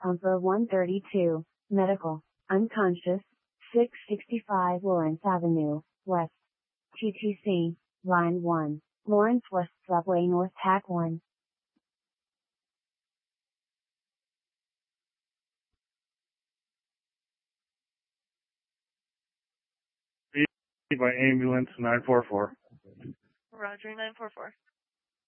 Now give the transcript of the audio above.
Pumper 132, medical, unconscious, 665 Lawrence Avenue, West. TTC, line 1, Lawrence West Subway North Tack 1. By ambulance 944. Roger, 944.